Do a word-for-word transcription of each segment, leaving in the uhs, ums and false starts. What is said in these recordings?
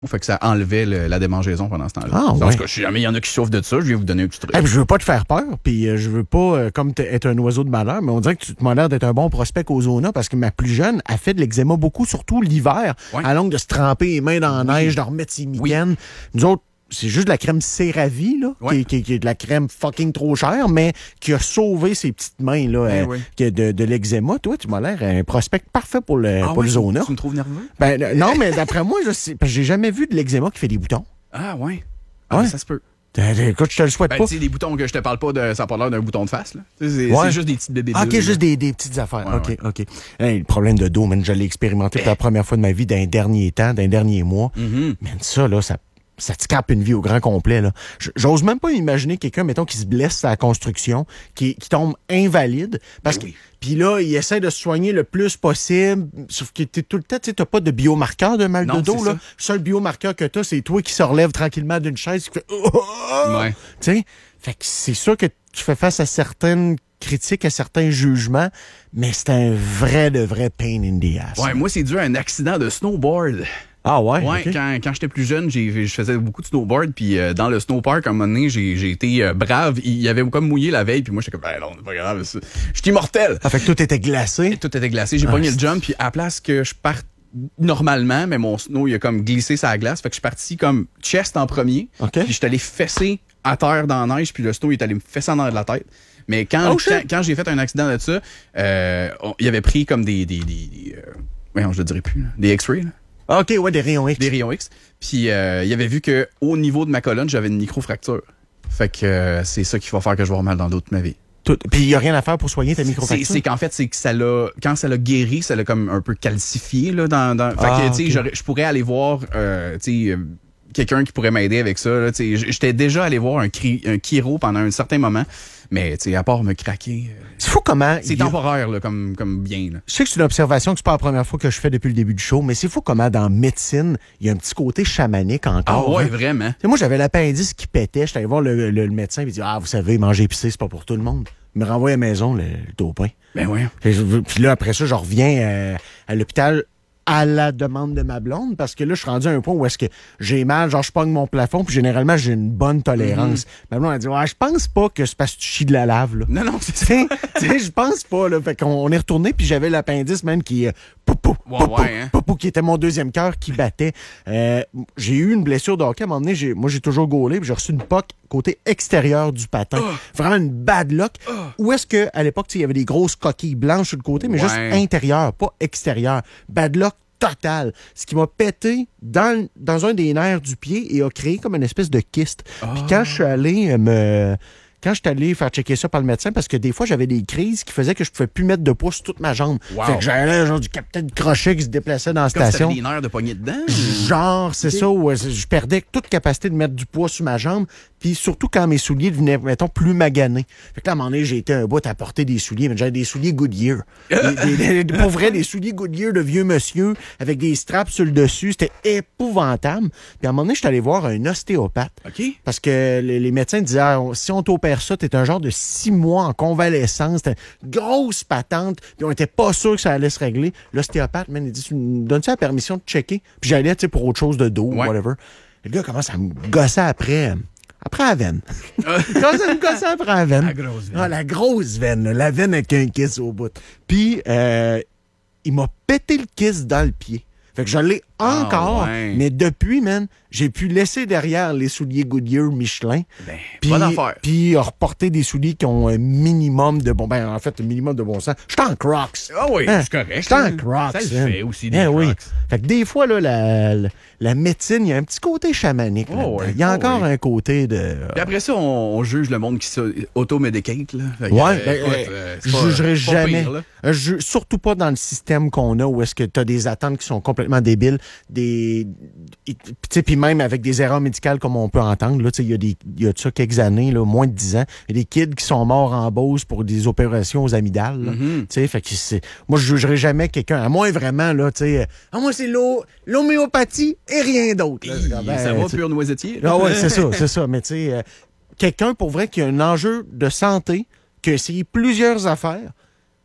Fait que ça enlevait le, la démangeaison pendant ce temps-là. Ah, en ouais. tout cas, si jamais il y en a qui souffrent de ça, je vais vous donner un petit truc. Hey, je veux pas te faire peur, puis euh, je veux pas, euh, comme être un oiseau de malheur, mais on dirait que tu m'as l'air d'être un bon prospect au Zona parce que ma plus jeune a fait de l'eczéma beaucoup, surtout l'hiver, Ouais. à longue de se tremper les mains dans la Oui. neige, de remettre ses mitaines. Nous autres, c'est juste de la crème CeraVe, là, Ouais. qui, qui- qui est de la crème fucking trop chère, mais qui a sauvé ses petites mains là, Ben euh, oui. que de, de l'eczéma. Toi, tu m'as l'air un prospect parfait pour le, Ah pour ouais, le Zona. Tu me trouves nerveux? Ben, euh, non, mais d'après moi, je sais, parce que j'ai jamais vu de l'eczéma qui fait des boutons. Ah, ouais. Ah, Ouais. ben, ça se peut. Euh, Écoute, je te le souhaite Ben, pas. tu sais, les boutons que je te parle pas, de, ça n'a pas l'air d'un bouton de face, là. Tu sais, C'est Ouais. c'est juste des petites bébés. Ah, OK, bulles, juste là. des, des petites affaires. Ouais, OK, ouais. OK. Hey, le problème de dos, man, je l'ai expérimenté pour la première fois de ma vie d'un dernier temps, d'un dernier mois. Mhm. Man, ça, là, ça, ça te cape une vie au grand complet, là. J- J'ose même pas imaginer quelqu'un, mettons, qui se blesse à la construction, qui, qui tombe invalide, parce Ben que... oui. Puis là, il essaie de se soigner le plus possible, sauf que t'es tout le temps, tu sais, t'as pas de biomarqueur de mal Non, de dos, c'est là. ça. Le seul biomarqueur que t'as, c'est toi qui se relève tranquillement d'une chaise, qui fait... Ouais. Tu sais, fait que c'est sûr que tu fais face à certaines critiques, à certains jugements, mais c'est un vrai, de vrai pain in the ass. Ouais, moi, c'est dû à un accident de snowboard. Ah ouais? Ouais, ok. quand, quand j'étais plus jeune, j'ai, je faisais beaucoup de snowboard, puis euh, dans le snowpark, à un moment donné, j'ai, j'ai été euh, brave. Il y avait comme mouillé la veille, puis moi, j'étais comme, ben non, c'est pas grave, c'est- je suis immortel. Ah, fait que tout était glacé. Tout était glacé, j'ai Ah, pogné le c'est- jump, puis à la place que je parte normalement, mais mon snow, il a comme glissé sur la glace, fait que je suis parti comme chest en premier, OK. puis je suis allé fesser à terre dans la neige, puis le snow, il est allé me fesser en arrière de la tête. Mais quand, Oh, shit. quand, quand j'ai fait un accident de ça, euh, on- il avait pris comme des, des, des, des euh, voyons, je le dirais plus, là, des X-rays, là. Ah, OK, ouais, des rayons X. Des rayons X. Puis euh, il avait vu que au niveau de ma colonne, j'avais une microfracture. Fait que euh, c'est ça qu'il va faire que je vais avoir mal dans le dos toute ma vie. Tout. Puis il n'y a rien à faire pour soigner ta C'est, microfracture. c'est qu'en fait, c'est que ça l'a, quand ça l'a guéri, ça l'a comme un peu calcifié là dans. dans fait Ah, que tu sais, ok. j'aurais- je pourrais aller voir, euh, tu sais, euh, quelqu'un qui pourrait m'aider avec ça. Là, tu sais, j- j'étais déjà allé voir un, cri, un chiro pendant un certain moment, mais tu sais, à part me craquer, euh, C'est fou comment... c'est il y a- temporaire là, comme comme bien là. Je sais que c'est une observation que c'est pas la première fois que je fais depuis le début du show, mais c'est fou comment dans médecine, il y a un petit côté chamanique Ah encore. ouais, hein. vraiment. Tu sais, moi, j'avais l'appendice qui pétait. J'étais allé voir le, le- le médecin, il dit ah, vous savez, manger épicé, c'est pas pour tout le monde. Il me renvoie à la maison, le, le taupin. Ben ouais. Puis je- puis là, après ça, je reviens euh, à l'hôpital à la demande de ma blonde, parce que là, je suis rendu à un point où est-ce que j'ai mal, genre, je pogne mon plafond, puis généralement, j'ai une bonne tolérance. Ma blonde a dit, ouais, je pense pas que c'est parce que tu chies de la lave, là. Non non, c'est Tu ça. sais, tu sais, je pense pas, là. Fait qu'on on est retourné, puis j'avais l'appendice, man, qui... euh, pou, pou, Ouais, pou, pou, ouais, hein. pou, pou, qui était mon deuxième cœur qui battait. Euh, j'ai eu une blessure de hockey. À un moment donné, j'ai- moi, j'ai toujours gaulé, puis j'ai reçu une poque côté extérieur du patin. Vraiment une bad luck. Où est-ce que à l'époque, tu sais, il y avait des grosses coquilles blanches sur le côté, mais Ouais. juste intérieur, pas extérieur. Bad luck total. Ce qui m'a pété dans, dans un des nerfs du pied et a créé comme une espèce de kyste. Puis quand je suis allé euh, me... Quand je suis allé faire checker ça par le médecin, parce que des fois, j'avais des crises qui faisaient que je pouvais plus mettre de poids sur toute ma jambe. Wow. Fait que j'avais genre du capitaine Crochet qui se déplaçait dans la Comme si station. t'avais des nerfs de poignée dedans. Genre, c'est ça, où euh, je perdais toute capacité de mettre du poids sur ma jambe, puis surtout quand mes souliers devenaient, mettons, plus maganés. Fait que là, à un moment donné, j'ai été un bout à porter des souliers, mais j'avais des souliers Goodyear. Des- des- des- pour vrai, des souliers Goodyear de vieux monsieur, avec des straps sur le dessus, c'était épouvantable. Puis à un moment donné, je suis allé voir un ostéopathe. OK. Parce que les, les médecins disaient, ah, on- si on t'opère ça, t'es un genre de six mois en convalescence. C'était une grosse patente. Puis on était pas sûr que ça allait se régler. L'ostéopathe, man, il dit, tu me donnes-tu la permission de checker? Puis j'allais, tu sais, pour autre chose de dos, Ouais. whatever. Le gars commence à me gosser après. euh, Après la veine. Il commence à me gosser après la veine. La grosse veine. Ah, la grosse veine. là. La veine avec un kiss au bout. Puis, euh, il m'a pété le kiss dans le pied. Fait que je l'ai Ah, encore. ouais. Mais depuis, man, j'ai pu laisser derrière les souliers Goodyear Michelin. Ben, Puis, bonne affaire. puis reporter des souliers qui ont un minimum de bon... Ben, en fait, un minimum de bon sens. Je suis en Crocs. Ah oui, Hein? c'est correct. Je suis en hein. Crocs. Ça le hein. fait aussi, des Eh oui. Crocs. Fait que des fois, là, la, la, la médecine, il y a un petit côté chamanique. Oh là-dedans. oui, Il y a oh encore oui. un côté de... Puis après ça, on, on juge le monde qui s'automédicate. Là. Fait que, Ouais, euh, ben, écoute, euh, euh, je c'est pas- jugerai c'est pas jamais. pire, là. Euh, je- surtout pas dans le système qu'on a où est-ce que tu as des attentes qui sont complètement débiles, des et- tu sais, puis même avec des erreurs médicales comme on peut entendre là, tu sais, il y a des il y a de ça quelques années là, moins de dix ans, il y a des kids qui sont morts en Beauce pour des opérations aux amygdales. là. Mhm. Tu sais, fait que c'est moi je jugerai jamais quelqu'un à moins vraiment là, tu sais, ah moi c'est l'ho- l'homéopathie et rien d'autre. là. C'est comme, ben, Ça va, tu sais, pur noisettier. ah ouais, c'est ça, c'est ça. Mais tu sais, euh, quelqu'un pour vrai qui a un enjeu de santé, qui a essayé plusieurs affaires,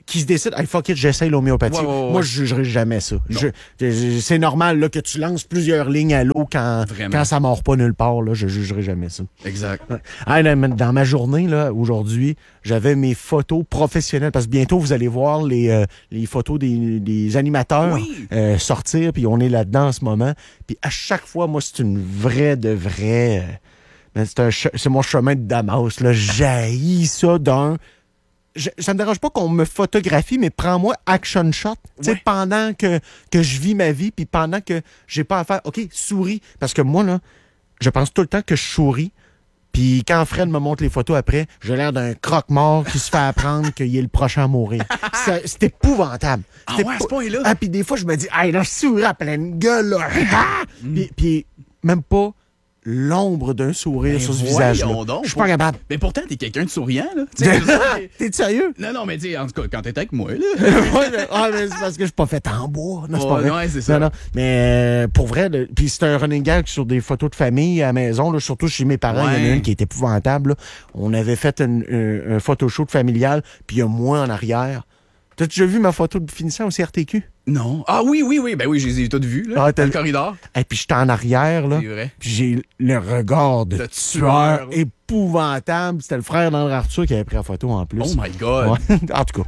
qui se décide, hey, fuck it, j'essaye l'homéopathie. Ouais, ouais, ouais. Moi, je jugerai jamais ça. Je, je, c'est normal là, que tu lances plusieurs lignes à l'eau quand, quand ça mord pas nulle part. Là, je jugerai jamais ça. Exact. Ouais. Hey, dans ma journée, là, aujourd'hui, j'avais mes photos professionnelles parce que bientôt, vous allez voir les, euh, les photos des, des animateurs oui. euh, sortir, puis on est là-dedans en ce moment. Puis à chaque fois, moi, c'est une vraie de vraie... Euh, c'est, un che- c'est mon chemin de Damas. Là. J'haïs ça d'un... Je, ça me dérange pas qu'on me photographie, mais prends-moi action shot. Tu sais, Ouais. pendant que, que je vis ma vie, puis pendant que j'ai pas à faire, OK, souris. Parce que moi, là, je pense tout le temps que je souris. Puis quand Fred me montre les photos après, j'ai l'air d'un croque-mort qui se fait apprendre qu'il est le prochain à mourir. Ça, c'est épouvantable. Ah C'est ouais, à ce épou- point-là? Ah, puis des fois, je me dis, hey, là, je souris à pleine gueule, là. Ah! Mm. Puis, puis même pas l'ombre d'un sourire Ben sur ce voyons visage-là. donc. Je suis pas capable. Mais pourtant, t'es quelqu'un de souriant, là. Tu sais, je veux dire, T'es sérieux? non, non, mais tu sais, en tout cas, quand t'es avec moi, là. Ouais, mais- ah, mais c'est parce que je suis pas fait en bois. Non, c'est pas Ouais, vrai. ouais, c'est ça. Non, non. Mais euh, pour vrai, le- puis c'est un running gag sur des photos de famille à la maison, là, surtout chez mes parents. Il y en a Ouais. une qui est épouvantable. Là. On avait fait une- un, un photoshoot familial, puis il y a moi en arrière. T'as déjà vu ma photo de finissant au C R T Q? Non. Ah oui, oui, oui. Ben oui, je les ai toutes vues, là. Ah, dans t'as- le corridor. Et puis j'étais en arrière, là. C'est vrai. Puis j'ai le regard de De tueur tueur. épouvantable. C'était le frère d'André Arthur qui avait pris la photo en plus. Oh my God. Ouais. En tout cas,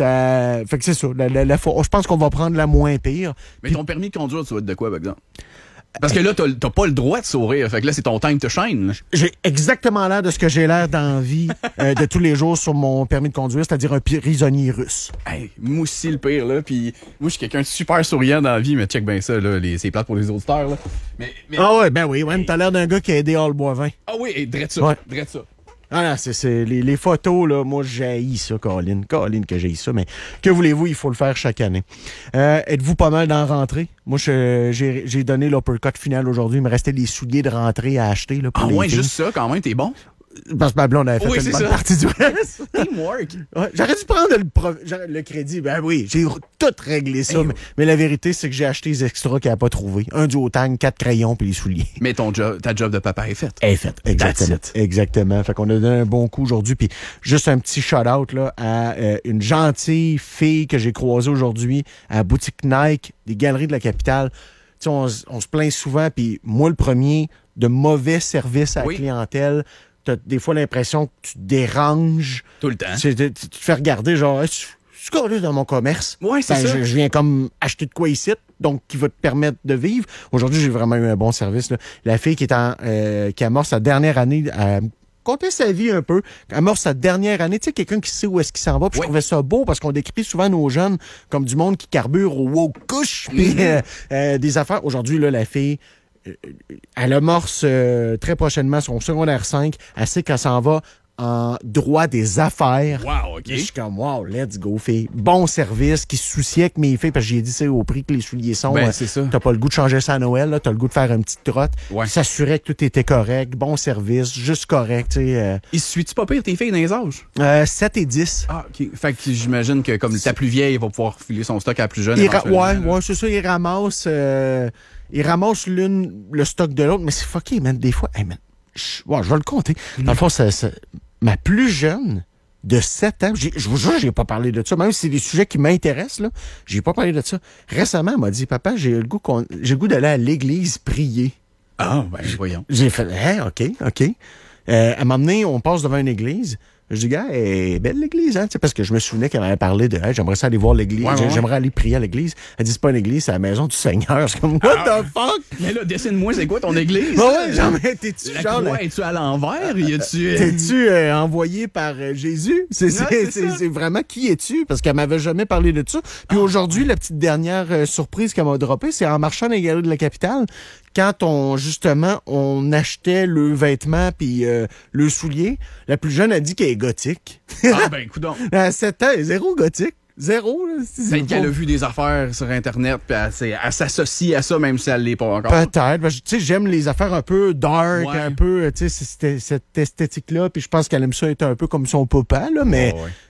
ça fait que c'est ça. La, la- la pho- je pense qu'on va prendre la moins pire. Mais ton permis de conduire, tu vas être de quoi, par exemple? Parce que là, t'as t'as pas le droit de sourire. Fait que là, c'est ton time to shine. là. J'ai exactement l'air de ce que j'ai l'air dans la vie euh, de tous les jours sur mon permis de conduire, c'est-à-dire un prisonnier russe. Hey, moi aussi, le pire, là. Puis moi, je suis quelqu'un de super souriant dans la vie, mais check bien ça, là. Les, c'est plate pour les auditeurs, là. Mais, mais Ah ouais, ben oui, ouais, t'as l'air d'un gars qui a aidé Hall Boivin. ah oui, et drette ça. Ouais. Drette ça. Ah non, c'est, c'est les, les photos, là, moi, j'haïs ça, Colin. Colin que j'haïs ça, mais que voulez-vous, il faut le faire chaque année. Euh, êtes-vous pas mal dans la rentrée? Moi, je, j'ai, j'ai donné l'uppercut final aujourd'hui. Il me restait des souliers de rentrée à acheter, là, pour Ah les ouais, filles. juste ça, quand même, t'es bon. Parce que ma blonde avait fait Oui, une c'est bonne ça. partie du reste. Teamwork. Ouais, j'aurais dû prendre le, pro- j'aurais- le crédit. Ben oui, j'ai r- tout réglé ça. Hey, mais, mais la vérité, c'est que j'ai acheté les extras qu'elle n'a pas trouvé. Un duotang, quatre crayons puis les souliers. Mais ton job, ta job de papa est faite. Elle est faite. Exactement. That's it. Exactement. Fait qu'on a donné un bon coup aujourd'hui. Puis juste un petit shout-out là, à euh, une gentille fille que j'ai croisée aujourd'hui à la boutique Nike des Galeries de la Capitale. Tu sais, on, s- on se plaint souvent, puis moi le premier, de mauvais service à la Oui. clientèle. T'as des fois l'impression que tu te déranges. Tout le temps. Tu, tu- tu te fais regarder, genre, hey, tu, tu colles dans mon commerce. Ouais, c'est Ben, ça. Je, je viens comme acheter de quoi ici, donc qui va te permettre de vivre. Aujourd'hui, j'ai vraiment eu un bon service. Là. La fille qui est en, euh, qui amorce sa dernière année à compter sa vie un peu, qui amorce sa dernière année, tu sais, quelqu'un qui sait où est-ce qu'il s'en va. Puis Ouais. je trouvais ça beau parce qu'on décrit souvent nos jeunes comme du monde qui carbure au woke couche, puis euh, euh, des affaires. Aujourd'hui, là, la fille, euh, elle amorce euh, très prochainement son secondaire cinq. Elle sait qu'elle s'en va en droit des affaires. Wow, OK. Là, je suis comme, wow, let's go, fille. Bon service, qui se souciait que mes filles, parce que j'ai dit, c'est au prix que les souliers sont. Ben, euh, c'est ça. T'as pas le goût de changer ça à Noël, là. T'as le goût de faire une petite trotte. Ouais. S'assurer que tout était correct. Bon service, juste correct, tu sais. Euh, Il se suit-tu pas pire tes filles dans les âges? euh, sept et dix. Ah, OK. Fait que j'imagine que comme ta plus vieille va pouvoir filer son stock à la plus jeune. Il ra- éventuellement, ouais, là. ouais, c'est ça, ils ramassent, euh, ils ramassent l'une, le stock de l'autre, mais c'est fucké, man. Des fois, hey, man, je, ouais, je vais le compter. Dans le fond, ça, ça- ma plus jeune de sept ans, j'ai- je vous jure, j'ai pas parlé de ça, même si c'est des sujets qui m'intéressent, là, j'ai pas parlé de ça. Récemment, elle m'a dit, papa, j'ai le goût qu'on, j'ai le goût d'aller à l'église prier. Ah, ben, voyons. J'ai fait, hein, OK, OK. Euh, elle m'a emmené, on passe devant une église. Je dis, gars, elle est belle l'église, hein, tu sais, parce que je me souvenais qu'elle m'avait parlé de, hey, j'aimerais ça aller voir l'église, Ouais, ouais, ouais. j'aimerais aller prier à l'église. Elle dit, c'est pas une église, c'est la maison du Seigneur. Je suis comme, what Ah. the fuck? Mais là, dessine-moi, c'est quoi ton église? Ouais, ouais, genre, mais t'es-tu, La genre, croix, la- es-tu à l'envers? Y a-tu... euh, t'es-tu euh, envoyé par euh, Jésus? C'est, c'est, Ouais, c'est c'est, ça. c'est vraiment qui es-tu? Parce qu'elle m'avait jamais parlé de ça. Puis aujourd'hui, la petite dernière euh, surprise qu'elle m'a droppée, c'est en marchant dans les galeries de la capitale, quand on, justement, on achetait le vêtement puis euh, le soulier, la plus jeune a dit qu'elle est gothique. Ah, ben, coudonc. À sept ans, elle est zéro gothique. Zéro, là. C'est- Peut-être qu'elle a vu des affaires sur Internet, puis elle, s'est- elle s'associe à ça, même si elle l'est pas encore. Peut-être. Parce que, tu sais, j'aime les affaires un peu dark, Ouais. un peu, tu sais, c'est- c'était- cette esthétique-là. Puis je pense qu'elle aime ça être un peu comme son papa, là. Mais, Ouais, ouais.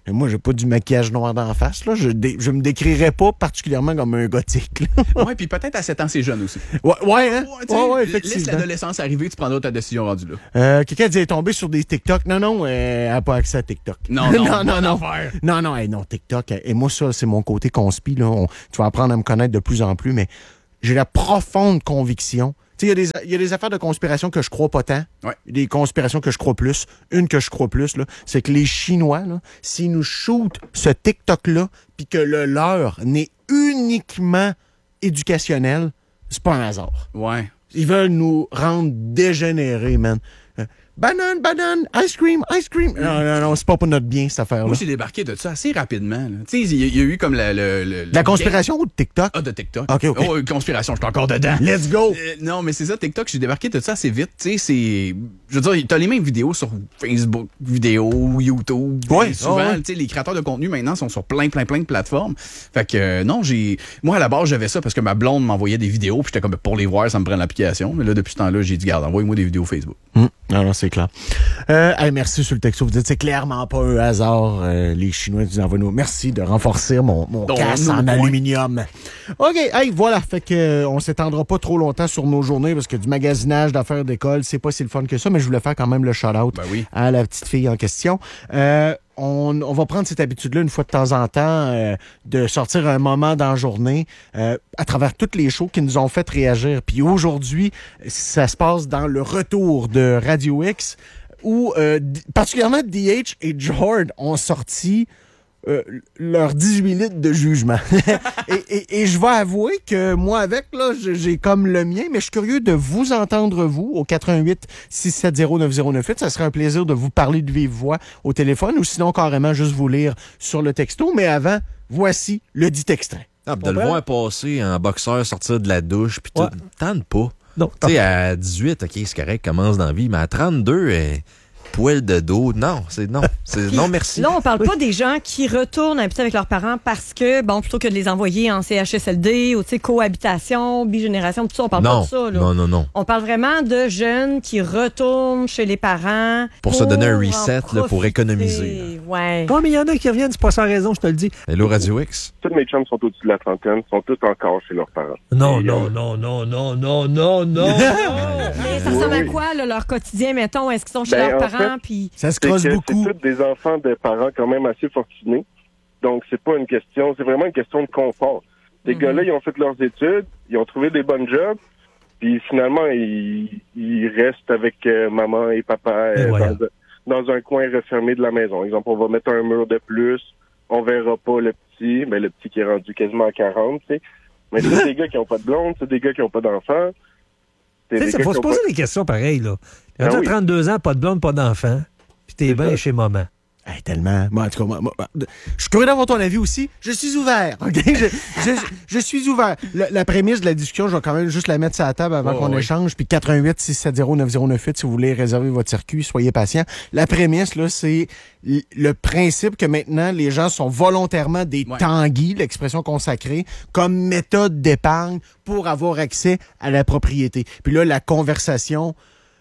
Mais moi, j'ai pas du maquillage noir d'en face. Là. Je, dé, je me décrirais pas particulièrement comme un gothique. Oui, puis peut-être à sept ans, c'est jeune aussi. Ouais, ouais, hein? Ouais, ouais, ouais, effectivement. Laisse l'adolescence arriver, tu prendras ta décision rendue là. Euh, quelqu'un dit, elle est tombée sur des TikTok. Non, non, elle n'a pas accès à TikTok. Non, non, non, non, non. Affaire. Non, non, hey, non, TikTok. Et moi, ça, c'est mon côté conspi. Là. On, tu vas apprendre à me connaître de plus en plus, mais j'ai la profonde conviction. Tu sais, il y, y a des affaires de conspiration que je crois pas tant. Ouais. Des conspirations que je crois plus. Une que je crois plus, là, c'est que les Chinois, là, s'ils nous shootent ce TikTok-là, puis que le leur n'est uniquement éducationnel, c'est pas un hasard. Ouais. Ils veulent nous rendre dégénérés, man. Euh, banane, banane, ice cream, ice cream. Non, non, non, c'est pas pour notre bien, cette affaire-là. Moi, j'ai débarqué de ça assez rapidement. Tu sais, il y, y a eu comme la... Le, le, la conspiration ou de TikTok? Ah, de TikTok. OK, OK. Oh, conspiration, je suis encore dedans. Let's go! Euh, non, mais c'est ça, TikTok, j'ai débarqué de ça assez vite. Tu sais, c'est... Je veux dire, t'as les mêmes vidéos sur Facebook, vidéo, YouTube. Ouais, souvent, oh, ouais. tu sais, les créateurs de contenu, maintenant, sont sur plein, plein, plein de plateformes. Fait que, euh, non, j'ai... Moi, à la base, j'avais ça parce que ma blonde m'envoyait des vidéos, puis j'étais comme, pour les voir, ça me prend l'application. Mais là, depuis ce temps-là, j'ai dit, garde, envoyez-moi des vidéos Facebook. Mmh. Non, non, c'est clair. Euh, hey, merci sur le texto. Vous dites, c'est clairement pas un hasard. Euh, les Chinois nous envoient nous. Merci de renforcer mon, mon Donc, casse en aluminium. OK, hey, voilà. Fait que euh, on s'étendra pas trop longtemps sur nos journées parce que du magasinage d'affaires d'école, c'est pas si le fun que ça, mais je voulais faire quand même le shout-out ben oui. à la petite fille en question. Euh, On, on va prendre cette habitude-là une fois de temps en temps euh, de sortir un moment dans la journée euh, à travers toutes les shows qui nous ont fait réagir. Puis aujourd'hui, ça se passe dans le retour de Radio X où euh, d- particulièrement D H et Jord ont sorti Euh, leurs dix-huit litres de jugement. et, et, et je vais avouer que moi avec, là, j'ai comme le mien, mais je suis curieux de vous entendre, vous, au quatre un huit six sept zéro neuf zéro neuf huit. Ça serait un plaisir de vous parler de vive voix au téléphone ou sinon carrément juste vous lire sur le texto. Mais avant, voici le dit extrait. Ah, de le ben? voir passer en boxeur, sortir de la douche, puis tout, Ouais. tente pas. Non, Tu sais, à dix-huit, OK, c'est correct, commence dans la vie, mais à trente-deux, euh, poil de dos, non, c'est non. C'est Puis, non, merci. Là, on parle pas des gens qui retournent habiter avec leurs parents parce que, bon, plutôt que de les envoyer en C H S L D ou, tu sais, cohabitation, bigénération, tout ça, on parle non, pas de ça, là. non, non, non. On parle vraiment de jeunes qui retournent chez les parents. Pour se donner un en reset, là, pour profiter. économiser. Ouais. Oh, mais il y en a qui reviennent, c'est pas sans raison, je te le dis. Hello, Radio X. Tous mes chums sont au-dessus de la trentaine, sont tous encore chez leurs parents. Non, Et, non, euh, non, non, non, non, non, non. Mais ça Oui, ressemble à oui. quoi, là, leur quotidien, mettons? Est-ce qu'ils sont chez Ben, leurs en parents? Puis Ça se C'est crosse que beaucoup. c'est tous des enfants de parents quand même assez fortunés. Donc, c'est pas une question, c'est vraiment une question de confort. Ces Mhm. gars-là, ils ont fait leurs études, ils ont trouvé des bonnes jobs, puis finalement, ils, ils restent avec euh, maman et papa Et euh, voilà. dans, dans un coin refermé de la maison. Exemple, on va mettre un mur de plus, on verra pas le petit, mais le petit qui est rendu quasiment à quarante, tu sais. Mais c'est des gars qui ont pas de blonde, c'est des gars qui ont pas d'enfants. C'est Tu des sais, gars faut qui se ont poser pas- des questions pareilles, là. Ah Quand oui. t'as trente-deux ans, pas de blonde, pas d'enfant, puis t'es C'est bien ça. chez maman. Hey, tellement. Moi, en tout cas, moi, moi, je suis curieux d'avoir ton avis aussi. Je suis ouvert. OK? Je, je, je suis ouvert. Le- la prémisse de la discussion, je vais quand même juste la mettre sur la table avant Oh, qu'on oui. échange. Puis quatre un huit six sept zéro neuf zéro neuf huit, si vous voulez réserver votre circuit, soyez patient. La prémisse, là, c'est l- le principe que maintenant, les gens sont volontairement des Ouais. tanguis, l'expression consacrée, comme méthode d'épargne pour avoir accès à la propriété. Puis là, la conversation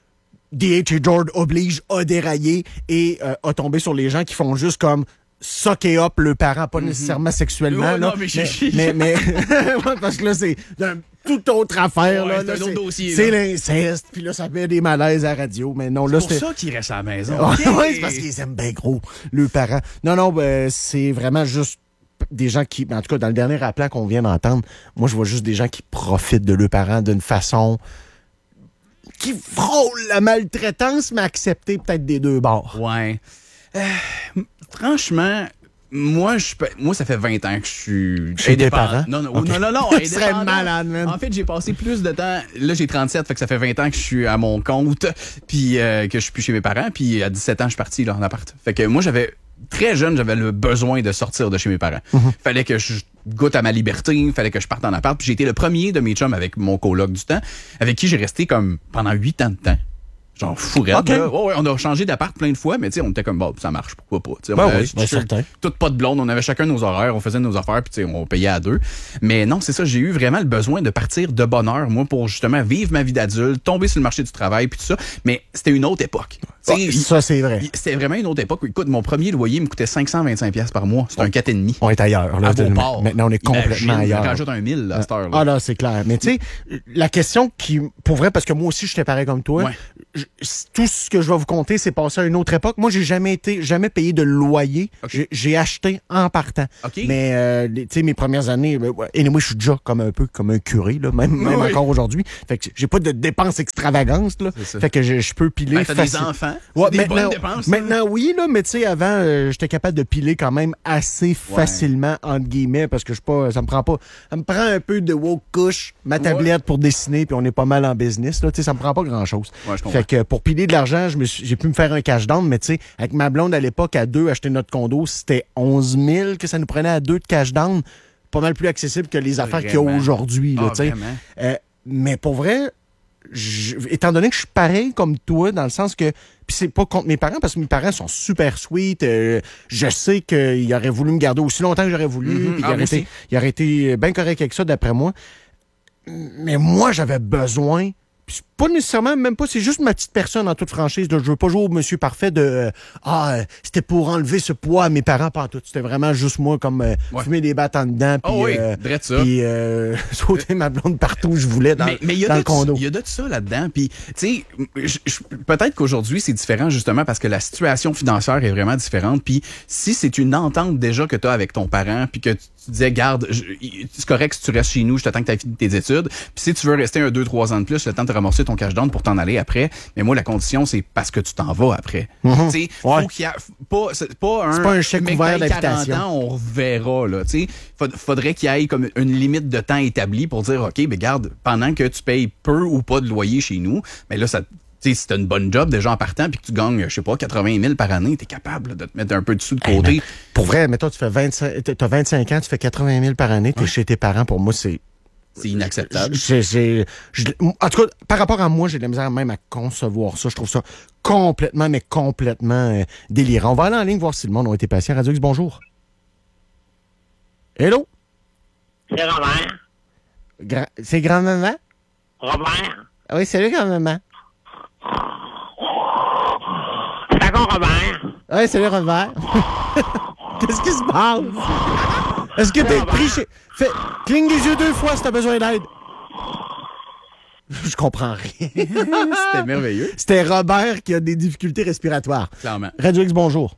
D H et Jord oblige a déraillé et euh, a tombé sur les gens qui font juste comme socker up le parent, pas nécessairement sexuellement. Oh, là, non, mais mais, j'ai- mais, mais- Ouais, parce que là, c'est une toute autre affaire. Ouais, là, c'est là, un autre dossier, C'est là. l'inceste, puis là, ça fait des malaises à la radio. Mais non, là, c'est pour c'était... ça qu'ils restent à la maison. Ouais, OK. ouais, c'est parce qu'ils aiment bien gros, le parent. Non, non, ben, c'est vraiment juste des gens qui, en tout cas, dans le dernier appelant qu'on vient d'entendre, moi, je vois juste des gens qui profitent de leurs parents d'une façon qui frôle la maltraitance, mais acceptée peut-être des deux bords. Ouais. Euh, franchement, moi, je, peux- moi, ça fait vingt ans que je suis Chez tes indépendant. parents? Non, non, Ok. non, non, non. Tu serais indépendant. malade, man. En fait, j'ai passé plus de temps. Là, j'ai trente-sept, fait que ça fait vingt ans que je suis à mon compte, puis euh, que je suis plus chez mes parents, puis à dix-sept ans, je suis parti là en appart. Fait que moi, j'avais très jeune, j'avais le besoin de sortir de chez mes parents. Fallait que je goûte à ma liberté, fallait que je parte en appart, puis j'ai été le premier de mes chums avec mon coloc du temps, avec qui j'ai resté comme pendant huit ans de temps. Genre fou raide, Ok. là. Ouais, ouais, on a changé d'appart plein de fois, mais tu sais, on était comme bon, ça marche, pourquoi pas. Tu sais, Ben on avait- oui, ben certain. Toutes pas de blonde, on avait chacun nos horaires, on faisait nos affaires, puis tu sais, on payait à deux. Mais non, c'est ça, j'ai eu vraiment le besoin de partir de bonne heure, moi, pour justement vivre ma vie d'adulte, tomber sur le marché du travail, puis tout ça. Mais c'était une autre époque. Tu Ah, sais, ça, c'est vrai. il- C'était vraiment une autre époque. Écoute, mon premier loyer me coûtait cinq cent vingt-cinq dollars par mois. C'est un quatre virgule cinq. On est ailleurs. Là, À Beauport. Maintenant, on est complètement Imagine, ailleurs. Rajoute un mille à cette heure-là. Ah là, c'est clair. Mais tu sais, la question qui, pour vrai, parce que moi aussi, j'étais pareil comme toi, Ouais. je- tout ce que je vais vous conter, c'est passé à une autre époque. Moi, j'ai jamais été, jamais payé de loyer. OK. J'ai- J'ai acheté en partant. OK. Mais, euh, les- tu sais, mes premières années, ben, ouais, et moi, je suis déjà comme un peu comme un curé, là, même, même Oui. encore aujourd'hui. Fait que j'ai pas de dépenses extravagantes, là. C'est ça. Fait que je, je peux piler Ben, t'as des facile. enfants. Ouais, c'est des maintenant, bonnes dépenses. ça. maintenant, oui, là, mais tu sais, avant, euh, j'étais capable de piler quand même assez facilement, entre guillemets, parce que je suis pas, ça me prend pas, ça me prend un peu de woke couche, ma tablette pour dessiner, puis on est pas mal en business, là, tu sais, ça me prend pas grand chose. Ouais, je comprends. Fait que pour piler de l'argent, je me suis- j'ai pu me faire un cash down, mais tu sais, avec ma blonde à l'époque, à deux, acheter notre condo, c'était onze mille que ça nous prenait à deux de cash down. Pas mal plus accessible que les affaires qu'il y a Vraiment. aujourd'hui, là, Ah, tu sais. vraiment? Euh, mais pour vrai, je- étant donné que je suis pareil comme toi, dans le sens que, puis c'est pas contre mes parents, parce que mes parents sont super sweet. euh, je sais qu'ils auraient voulu me garder aussi longtemps que j'aurais voulu. Mhm. Puis Ah, ils auraient moi été, aussi. ils auraient été bien corrects avec ça, d'après moi. Mais moi, j'avais besoin. Puis c'est pas nécessairement, même pas, c'est juste ma petite personne en toute franchise. Là, je veux pas jouer au monsieur parfait de euh, Ah, euh, c'était pour enlever ce poids à mes parents, pas en tout. C'était vraiment juste moi, comme euh, Ouais. fumer des battes en dedans. Puis Ah oui, euh, drette ça. puis, euh, sauter ma blonde partout où je voulais dans, mais mais il y a dans de le condo. Il y a de ça là-dedans. Puis, tu sais, je- je- peut-être qu'aujourd'hui, c'est différent justement parce que la situation financière est vraiment différente. Puis, si c'est une entente déjà que tu as avec ton parent, puis que tu disais, garde, je- c'est correct si tu restes chez nous, je t'attends que tu aies fini tes études. Puis, si tu veux rester un deux trois ans de plus, le temps de te ramorcer ton cash down pour t'en aller après. Mais moi, la condition, c'est parce que tu t'en vas après. Tu sais, faut Ouais. qu'il y a pas, c'est pas un, C'est pas un chèque mec, ouvert t'as d'invitation. quarante ans, on reverra, là. Tu sais, Faud- faudrait qu'il y ait comme une limite de temps établie pour dire, OK, ben garde, pendant que tu payes peu ou pas de loyer chez nous, mais là, ça, tu sais, si t'as une bonne job déjà en partant puis que tu gagnes, je sais pas, quatre-vingt mille par année, t'es capable là, de te mettre un peu de sous de côté. Hey, pour vrai, mettons, tu fais vingt-cinq, t'as vingt-cinq ans, tu fais quatre-vingt mille par année, t'es chez tes parents. Pour moi, c'est... C'est inacceptable. j'ai- j'ai- je- en tout cas, par rapport à moi, j'ai de la misère même à concevoir ça. Je trouve ça complètement, mais complètement euh, délirant. On va aller en ligne voir si le monde a été patient. Radio X, bonjour. Hello? C'est Robert. Gra- c'est grand-maman? Robert. Ah oui, salut grand-maman. C'est encore Robert. Ah oui, salut Robert. Qu'est-ce qui se passe? Est-ce que t'es pris chez... Fais... Cligne des yeux deux fois si t'as besoin d'aide. Je comprends rien. C'était merveilleux, C'était Robert qui a des difficultés respiratoires. clairement. Radio X, bonjour.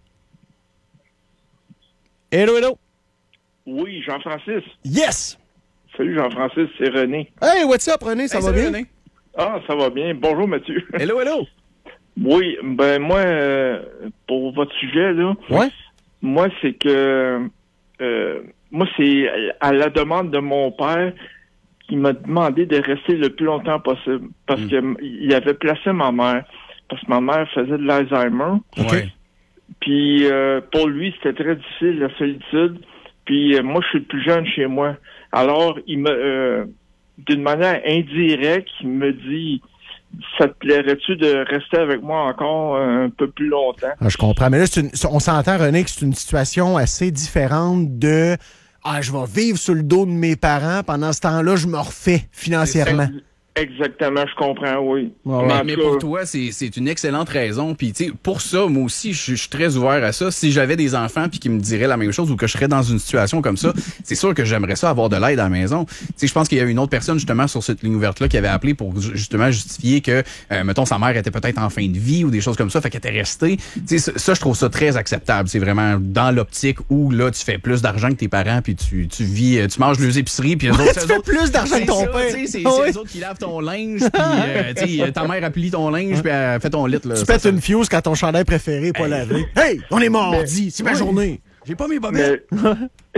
Hello, hello. Oui, Jean-Francis. Yes! Salut Jean-Francis, c'est René. Hey, what's up, René? Ça Hey, va salut, bien? René. Ah, ça va bien. Bonjour Mathieu. Hello, hello. Oui, ben moi, euh, pour votre sujet, là, Ouais? moi, c'est que euh, moi, c'est à la demande de mon père qui m'a demandé de rester le plus longtemps possible parce Mm. que il avait placé ma mère. Parce que ma mère faisait de l'Alzheimer. Ouais. Puis euh, pour lui, c'était très difficile, la solitude. Puis euh, moi, je suis le plus jeune chez moi. Alors, il me euh, d'une manière indirecte, il me dit ça te plairait-tu de rester avec moi encore un peu plus longtemps? Ah, je comprends. Mais là, c'est une- on s'entend, René, que c'est une situation assez différente de Ah, je vais vivre sur le dos de mes parents. Pendant ce temps-là, je me refais financièrement. Exactement, je comprends, oui. Ouais, Mais, En mais tout cas, pour toi, c'est c'est une excellente raison. Puis, tu sais, pour ça, moi aussi, je je suis très ouvert à ça. Si j'avais des enfants puis qui me diraient la même chose ou que je serais dans une situation comme ça, c'est sûr que j'aimerais ça avoir de l'aide à la maison. Tu sais, je pense qu'il y a une autre personne justement sur cette ligne ouverte-là qui avait appelé pour ju- justement justifier que, euh, mettons, sa mère était peut-être en fin de vie ou des choses comme ça, fait qu'elle était restée. Tu sais, ça, ça, je trouve ça très acceptable. C'est vraiment dans l'optique où là, tu fais plus d'argent que tes parents puis tu, tu vis, euh, tu manges les épiceries puis eux autres, tu c'est eux fais autres- plus d'argent que c'est ton ça, père. tu sais, C'est Ah c'est oui. eux autres qui lavent ton linge puis euh, tu sais, ta mère a plié ton linge puis elle fait ton lit. Là. Tu Ça, pètes ça- une fuse quand ton chandail préféré n'est pas Hey. lavé. Hey, on est mardi, c'est ma oui. journée. J'ai pas mes bobettes. Mais,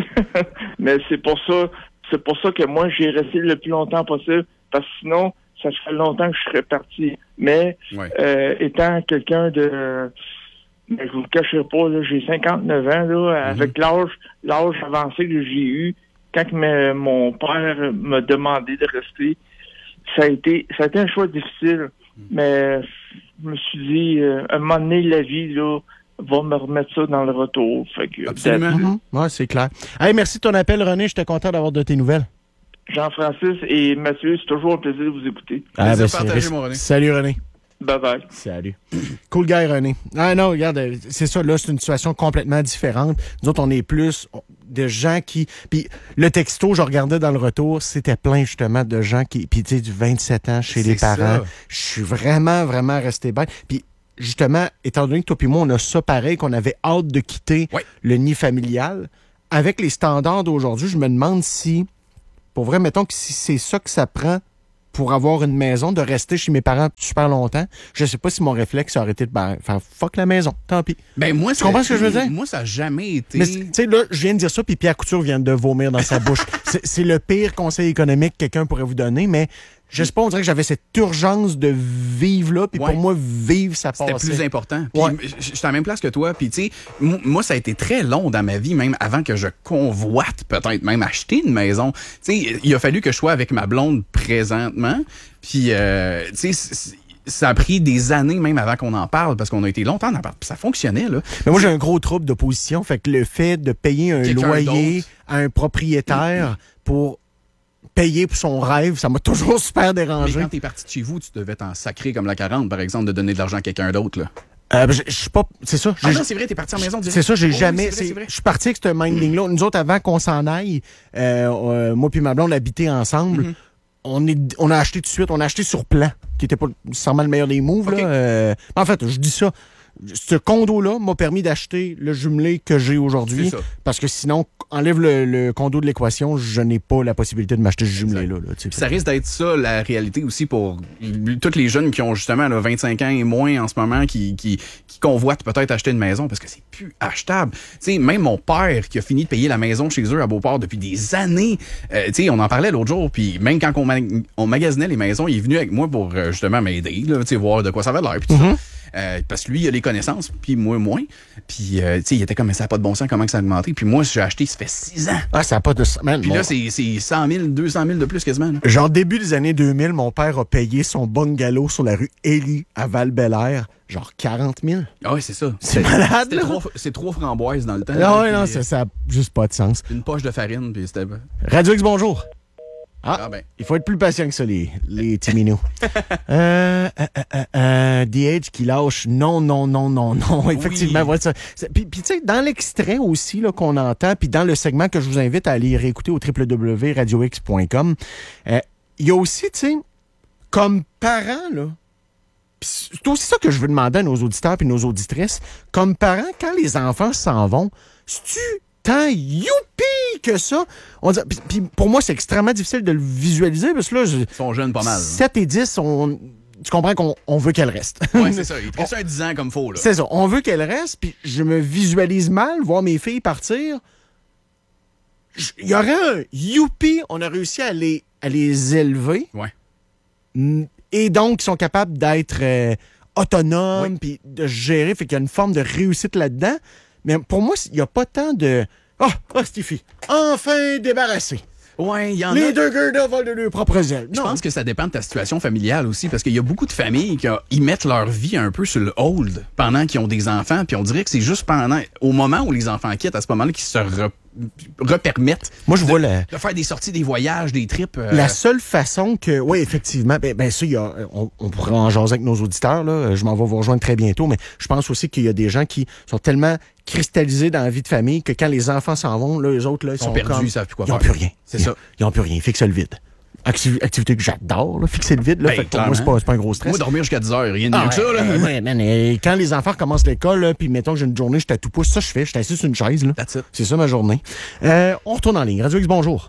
mais c'est pour ça, c'est pour ça que moi j'ai resté le plus longtemps possible, parce que sinon, ça ferait longtemps que je serais parti. Mais Ouais. euh, étant quelqu'un de, mais je vous le cacherai pas, là, j'ai cinquante-neuf ans, là, avec l'âge, l'âge avancé que j'ai eu, quand me- mon père m'a demandé de rester, ça a été, ça a été un choix difficile. Mais je me suis dit, euh, à un moment donné, la vie, là, va me remettre ça dans le retour. Fait que, Absolument. Mhm. Ouais, c'est clair. Hey, merci de ton appel, René. J'étais content d'avoir de tes nouvelles. Jean-Francis et Mathieu, c'est toujours un plaisir de vous écouter. Ah, Plaisir ben, c'est partagé, ris- mon René. Salut, René. Bye bye. Salut. Cool guy, René. Ah non, regarde, euh, c'est ça, là, c'est une situation complètement différente. Nous autres, on est plus de gens qui... Puis le texto, je regardais dans le retour, c'était plein, justement, de gens qui... Puis, tu sais, du vingt-sept ans chez C'est les parents. ça. Je suis vraiment, vraiment resté bête. Puis, justement, étant donné que toi et moi, on a ça pareil, qu'on avait hâte de quitter Ouais. le nid familial, avec les standards d'aujourd'hui, je me demande si, pour vrai, mettons que si c'est ça que ça prend pour avoir une maison, de rester chez mes parents super longtemps, je sais pas si mon réflexe aurait été de ben, faire fuck la maison, tant pis. Ben, moi, Tu comprends ce que je veux dire? Moi, ça n'a jamais été... Mais tu sais, là, je viens de dire ça, puis Pierre Couture vient de vomir dans sa bouche. C'est, c'est le pire conseil économique que quelqu'un pourrait vous donner, mais je sais pas, on dirait que j'avais cette urgence de vivre là, puis Ouais. pour moi, vivre, ça passait. C'était plus important. Puis Ouais. je je suis à la même place que toi. Puis tu sais, m- moi, ça a été très long dans ma vie, même avant que je convoite peut-être même acheter une maison. Tu sais, il a fallu que je sois avec ma blonde présentement. Puis, euh, tu sais, c- c- ça a pris des années même avant qu'on en parle, parce qu'on a été longtemps en parle. Puis ça fonctionnait, là. Mais moi, j'ai un gros trouble d'opposition, fait que le fait de payer un Quelqu'un loyer d'autre. à un propriétaire pour payer pour son rêve, ça m'a toujours super Mais dérangé. quand t'es parti de chez vous, tu devais t'en sacrer comme la quarante, par exemple, de donner de l'argent à quelqu'un d'autre, là. Euh, je je suis pas... C'est ça. Ah j'ai- non, c'est vrai, t'es parti en maison direct. C'est ça, j'ai Oh, oui, jamais. c'est vrai, c'est- c'est vrai. Je suis parti avec ce minding-là. Nous autres, avant qu'on s'en aille, euh, euh, moi puis ma blonde, on habitait ensemble. Mm-hmm. On, est, on a acheté tout de suite, on a acheté sur plan, qui était pas nécessairement le meilleur des moves. OK. Là. Euh, en fait, je dis ça. Ce condo-là m'a permis d'acheter le jumelé que j'ai aujourd'hui. C'est ça. Parce que sinon, enlève le, le condo de l'équation, je n'ai pas la possibilité de m'acheter ce jumelé-là. Là, tu sais. Puis ça risque d'être ça, la réalité aussi, pour tous les jeunes qui ont justement là, vingt-cinq ans et moins en ce moment, qui, qui, qui convoitent peut-être acheter une maison parce que c'est plus achetable. Tu sais, même mon père qui a fini de payer la maison chez eux à Beauport depuis des années, euh, tu sais, on en parlait l'autre jour, puis même quand on, ma- on magasinait les maisons, il est venu avec moi pour euh, justement m'aider, là, tu sais, voir de quoi ça avait l'air, puis tout ça. Euh, parce que lui, il a les connaissances, puis moi, moins. Puis, euh, tu sais, il était comme, mais ça n'a pas de bon sens, comment que ça a augmenté. Puis moi, j'ai acheté, ça fait six ans. Ah, ça n'a pas de... Man, Puis mon- là, c'est c'est cent mille, deux cent mille de plus quasiment. là. Genre, début des années deux mille, mon père a payé son bungalow sur la rue Élie à Val-Bélair, genre quarante mille. Ah ouais, c'est ça. C'est malade, C'était là. trois, c'est trois framboises dans le temps. Ah ouais, puis, non, euh, ça n'a juste pas de sens. Une poche de farine, puis c'était... Radio X, bonjour. Ah, Ah ben. il faut être plus patient que ça, les, les petits minous. euh, euh, euh, euh, D H qui lâche non, non, non, non, non. Effectivement, Oui. voilà ça. C'est- Puis, puis tu sais, dans l'extrait aussi là, qu'on entend, puis dans le segment que je vous invite à aller réécouter au w w w point radio x point com, euh, il y a aussi, tu sais, comme parents, là, puis c'est aussi ça que je veux demander à nos auditeurs et nos auditrices, comme parents, quand les enfants s'en vont, c'est-tu tant youpi que ça? On dit, puis, puis pour moi, c'est extrêmement difficile de le visualiser parce que là, je- Ils sont jeunes pas mal. sept et dix, on, tu comprends qu'on on veut qu'elle reste. Ouais, c'est ça. Il te reste un dix ans comme faux, là. C'est ça. On veut qu'elle reste, puis je me visualise mal voir mes filles partir. Je- Il y aurait un youpi, on a réussi à les, à les élever. Ouais. Mm, Et donc, ils sont capables d'être euh, autonomes, Oui. puis de gérer. Fait qu'il y a une forme de réussite là-dedans. Mais pour moi, il n'y a pas tant de... Ah, oh, Stéphie, enfin débarrassé. Ouais, il y en Les a... deux Gerda volent de leurs propres ailes. Je Non. pense que ça dépend de ta situation familiale aussi, parce qu'il y a beaucoup de familles qui euh, ils mettent leur vie un peu sur le hold pendant qu'ils ont des enfants, puis on dirait que c'est juste pendant, au moment où les enfants quittent, à ce moment-là, qu'ils se re- repermettent Moi, je de, vois la... de faire des sorties, des voyages, des trips. euh, La seule façon que... Oui, effectivement. Ben, ben ça, il y a, on, on pourrait en jaser avec nos auditeurs. Là. Je m'en vais vous rejoindre très bientôt. Mais je pense aussi qu'il y a des gens qui sont tellement cristallisés dans la vie de famille que quand les enfants s'en vont, là, les autres, là, ils sont sont perdus, comme... ils savent plus quoi Ils n'ont faire. plus rien. C'est Ils- ça. Ils n'ont plus rien. Fixe le vide. Activ- activité que j'adore, là, fixer le vide. Là, Ben, fait que pour moi, c'est clairement. pas, c'est pas un gros stress. Moi, dormir jusqu'à dix heures, rien de Ah, mieux que ça, là. ouais, ouais, man, et quand les enfants recommencent l'école, là, puis mettons que j'ai une journée, je suis à tout pouce, ça je fais, je suis assis sur une chaise. Là. That's it. C'est ça ma journée. Euh, on retourne en ligne. Radio X, bonjour.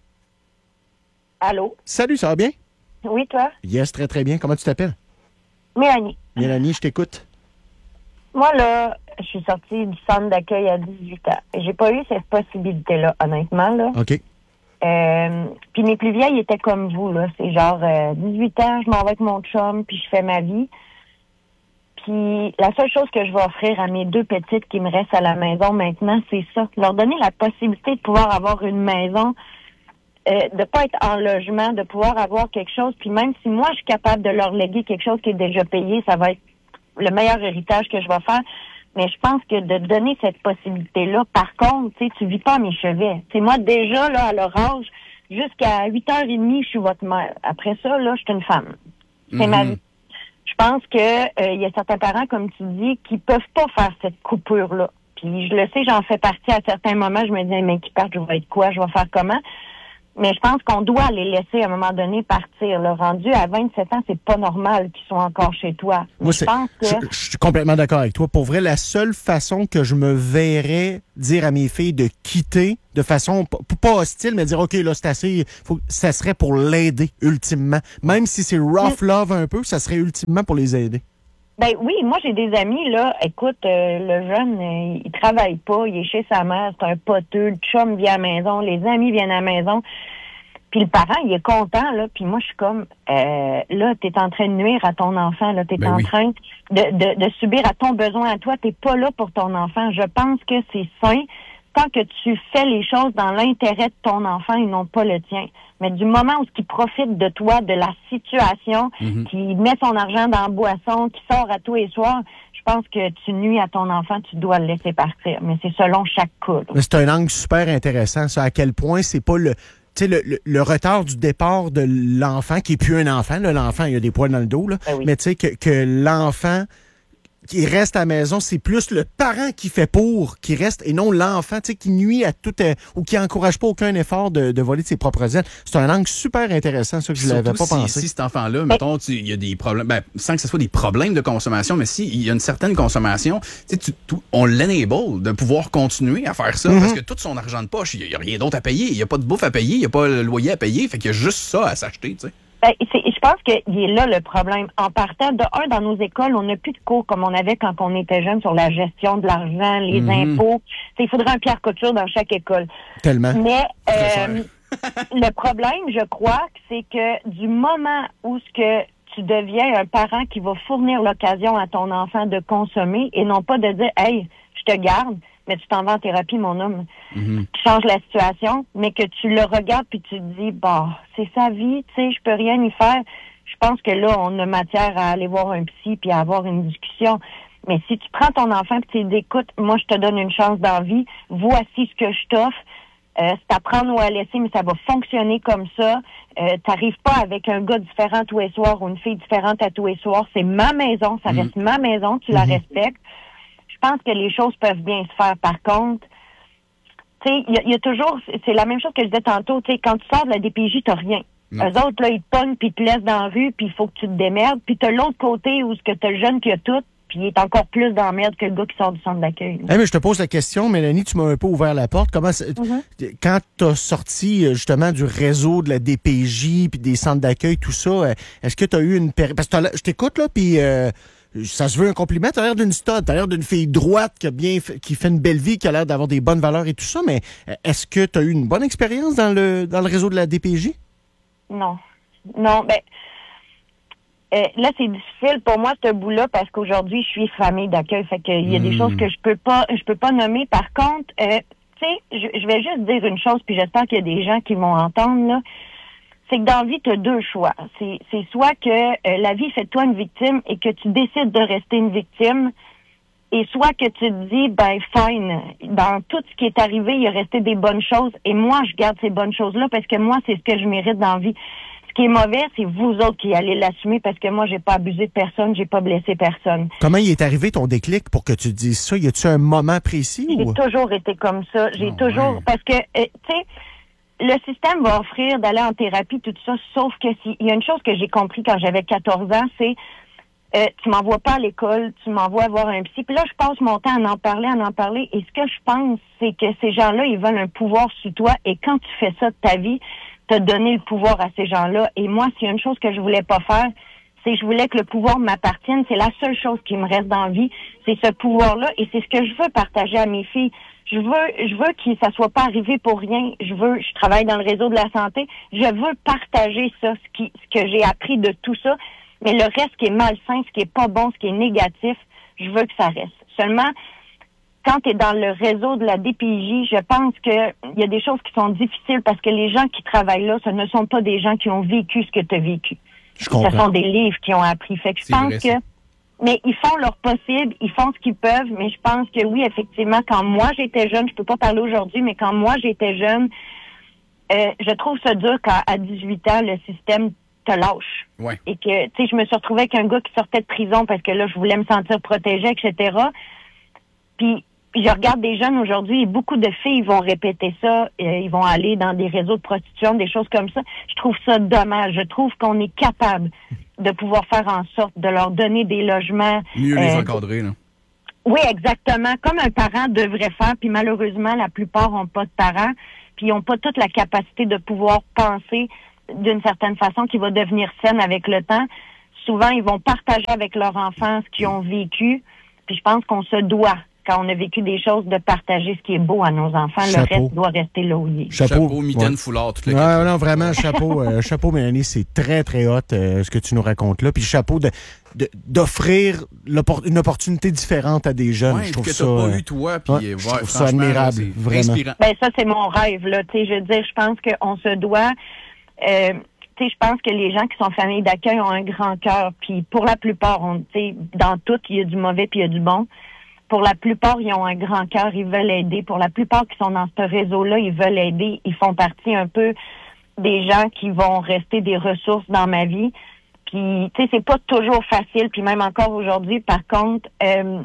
Allô? Salut, ça va bien? Oui, toi? Yes, très très bien. Comment tu t'appelles? Mélanie. Mélanie, je t'écoute. Moi, là, je suis sortie du centre d'accueil à dix-huit ans. J'ai pas eu cette possibilité-là, honnêtement, là. OK. Euh, puis mes plus vieilles étaient comme vous, là. C'est genre euh, dix-huit ans, je m'en vais avec mon chum, puis je fais ma vie. Puis la seule chose que je vais offrir à mes deux petites qui me restent à la maison maintenant, c'est ça. Leur donner la possibilité de pouvoir avoir une maison, euh, de pas être en logement, de pouvoir avoir quelque chose. Puis même si moi, je suis capable de leur léguer quelque chose qui est déjà payé, ça va être le meilleur héritage que je vais faire. Mais je pense que de donner cette possibilité-là, par contre, tu sais, tu vis pas à mes chevets. Tu sais, moi, déjà, là, à leur âge, jusqu'à huit heures trente, je suis votre mère. Après ça, là, je suis une femme. C'est ma vie. Je pense que euh, il y a certains parents, comme tu dis, qui peuvent pas faire cette coupure-là. Puis je le sais, j'en fais partie à certains moments. Je me dis, mais qui partent, je vais être quoi, je vais faire comment? Mais je pense qu'on doit les laisser à un moment donné partir. Le rendu à vingt-sept ans, c'est pas normal qu'ils soient encore chez toi. Moi, je pense que... je, je suis complètement d'accord avec toi. Pour vrai, la seule façon que je me verrais dire à mes filles de quitter de façon p- pas hostile, mais dire OK, là, c'est assez, faut, ça serait pour l'aider ultimement. Même si c'est rough love un peu, ça serait ultimement pour les aider. Ben oui, moi j'ai des amis, là, écoute, euh, le jeune, euh, il travaille pas, il est chez sa mère, c'est un poteux, le chum vient à la maison, les amis viennent à la maison, puis le parent, il est content, là, puis moi je suis comme, euh, là, t'es en train de nuire à ton enfant, là, t'es Ben en oui. train de, de, de subir à ton besoin à toi, t'es pas là pour ton enfant. Je pense que c'est sain tant que tu fais les choses dans l'intérêt de ton enfant et non pas le tien. Mais du moment où il profite de toi, de la situation, Mhm. qui met son argent dans la boisson, qui sort à tous les soirs, je pense que tu nuis à ton enfant, tu dois le laisser partir. Mais c'est selon chaque cas. là. Mais c'est un angle super intéressant, ça, à quel point c'est pas le, tu sais, le, le, le retard du départ de l'enfant, qui est plus un enfant, là, l'enfant, il a des poils dans le dos, là, Ben oui. mais tu sais, que, que l'enfant qui reste à la maison, c'est plus le parent qui fait pour, qui reste, et non l'enfant, tu sais, qui nuit à tout, euh, ou qui encourage pas aucun effort de, de voler de ses propres ailes. C'est un angle super intéressant, ça, que je l'avais Surtout pas si, pensé. si cet enfant-là, mettons, tu- il y a des problèmes, ben, sans que ce soit des problèmes de consommation, mais si il y a une certaine consommation, tu sais, tu- tu- on l'enable de pouvoir continuer à faire ça, Mhm. parce que tout son argent de poche, il y a rien d'autre à payer, il y a pas de bouffe à payer, il y a pas le loyer à payer, fait qu'il y a juste ça à s'acheter, tu sais. Ben, c'est- je pense qu'il est là le problème. En partant, de un, dans nos écoles, on n'a plus de cours comme on avait quand on était jeune sur la gestion de l'argent, les Mhm. impôts. T'sais, il faudrait un Pierre Couture dans chaque école. Tellement. Mais Très euh, le problème, je crois, c'est que du moment où ce que tu deviens un parent qui va fournir l'occasion à ton enfant de consommer et non pas de dire « Hey, je te garde, mais tu t'en vas en thérapie, mon homme. Mhm. Tu changes la situation, mais que tu le regardes puis tu te dis, bah, c'est sa vie, tu sais, je peux rien y faire. Je pense que là, on a matière à aller voir un psy puis à avoir une discussion. Mais si tu prends ton enfant puis tu lui dis, écoute, moi, je te donne une chance dans la vie, voici ce que je t'offre. Euh, c'est à prendre ou à laisser, mais ça va fonctionner comme ça. Euh, t'arrives pas avec un gars différent tous les soirs ou une fille différente à tous les soirs. C'est ma maison, ça Mhm. reste ma maison, tu la respectes. Je pense que les choses peuvent bien se faire. Par contre, tu sais, il y, a- il y a toujours, c'est la même chose que je disais tantôt, tu sais, quand tu sors de la D P J, t'as rien. Non. Eux autres, là, ils te pognent puis ils te laissent dans la rue puis il faut que tu te démerdes. Puis t'as l'autre côté où ce que t'as le jeune qui a tout puis il est encore plus dans la merde que le gars qui sort du centre d'accueil. Hey, mais je te pose la question, Mélanie, tu m'as un peu ouvert la porte. Comment c'est- Mhm. quand tu as sorti euh, justement du réseau de la D P J puis des centres d'accueil, tout ça, euh, est-ce que tu as eu une période... Parce que t'as l'air- je t'écoute, là, puis euh, ça se veut un compliment. Tu as l'air d'une stud, tu as l'air d'une fille droite qui, a bien fait- qui fait une belle vie, qui a l'air d'avoir des bonnes valeurs et tout ça, mais euh, est-ce que tu as eu une bonne expérience dans le, dans le réseau de la D P J? Non. Non, ben... Euh, là, c'est difficile pour moi, ce bout-là, parce qu'aujourd'hui, je suis famille d'accueil. Fait qu'il y a des Mm. choses que je peux pas je peux pas nommer. Par contre, euh, tu sais, je, je vais juste dire une chose, puis j'espère qu'il y a des gens qui vont entendre, là. C'est que dans la vie, tu as deux choix. C'est, c'est soit que euh, la vie fait de toi une victime et que tu décides de rester une victime, et soit que tu te dis, ben fine, dans tout ce qui est arrivé, il est resté des bonnes choses, et moi, je garde ces bonnes choses-là parce que moi, c'est ce que je mérite dans la vie. Ce qui est mauvais, c'est vous autres qui allez l'assumer parce que moi, j'ai pas abusé de personne, j'ai pas blessé personne. Comment il est arrivé ton déclic pour que tu dises ça? Y a-tu un moment précis? J'ai Ou... toujours été comme ça. J'ai Oh, toujours... ouais. Parce que, euh, tu sais, le système va offrir d'aller en thérapie, tout ça, sauf que si... Il y a une chose que j'ai compris quand j'avais quatorze ans, c'est euh, tu m'envoies pas à l'école, tu m'envoies voir un psy. Puis là, je passe mon temps à en parler, à en parler. Et ce que je pense, c'est que ces gens-là, ils veulent un pouvoir sur toi. Et quand tu fais ça de ta vie, t'as donné le pouvoir à ces gens-là. Et moi, s'il y a une chose que je voulais pas faire, c'est que je voulais que le pouvoir m'appartienne. C'est la seule chose qui me reste dans la vie, c'est ce pouvoir-là. Et c'est ce que je veux partager à mes filles. Je veux, je veux que ça soit pas arrivé pour rien. Je veux, je travaille dans le réseau de la santé. Je veux partager ça, ce qui, ce que j'ai appris de tout ça. Mais le reste, ce qui est malsain, ce qui est pas bon, ce qui est négatif, je veux que ça reste. Seulement, quand tu es dans le réseau de la D P J, je pense que il y a des choses qui sont difficiles parce que les gens qui travaillent là, ce ne sont pas des gens qui ont vécu ce que tu as vécu. Je Ce comprends. sont des livres qui ont appris. Fait que je C'est pense vrai, que ça. mais ils font leur possible, ils font ce qu'ils peuvent, mais je pense que oui, effectivement, quand moi j'étais jeune, je peux pas parler aujourd'hui, mais quand moi j'étais jeune, euh, je trouve ça dur quand à dix-huit ans, le système te lâches. Ouais. Et que, tu sais, je me suis retrouvée avec un gars qui sortait de prison parce que là, je voulais me sentir protégée, et cetera. Puis, puis je regarde des jeunes aujourd'hui, et beaucoup de filles vont répéter ça, euh, ils vont aller dans des réseaux de prostitution, des choses comme ça. Je trouve ça dommage. Je trouve qu'on est capable de pouvoir faire en sorte de leur donner des logements. Mieux les euh, encadrer, là. Oui, exactement. Comme un parent devrait faire, puis malheureusement, la plupart n'ont pas de parents, puis ils n'ont pas toute la capacité de pouvoir penser d'une certaine façon qui va devenir saine avec le temps. Souvent, ils vont partager avec leur enfant ce qu'ils ont vécu, puis je pense qu'on se doit, quand on a vécu des choses, de partager ce qui est beau à nos enfants. Chapeau. Le reste doit rester là où il est. Chapeau, Chapeau mitaine, ouais. foulard, toute la Ouais, quête. non, vraiment, chapeau, euh, chapeau, Mélanie, c'est très, très hot euh, ce que tu nous racontes là. Puis chapeau de, de, d'offrir l'oppor- une opportunité différente à des jeunes. Ouais, je trouve que ça. t'as pas euh, eu, toi, puis ouais, ouais, je trouve ça franchement, admirable, là, c'est vraiment. inspirant. Ben ça, c'est mon rêve, là. Tu sais, je veux dire, je pense qu'on se doit... Euh, tu sais, je pense que les gens qui sont familles d'accueil ont un grand cœur. Puis pour la plupart, on, tu sais, dans tout, il y a du mauvais puis il y a du bon. Pour la plupart, ils ont un grand cœur, ils veulent aider. Pour la plupart qui sont dans ce réseau-là, ils veulent aider. Ils font partie un peu des gens qui vont rester des ressources dans ma vie. Puis, tu sais, c'est pas toujours facile. Puis même encore aujourd'hui, par contre, euh,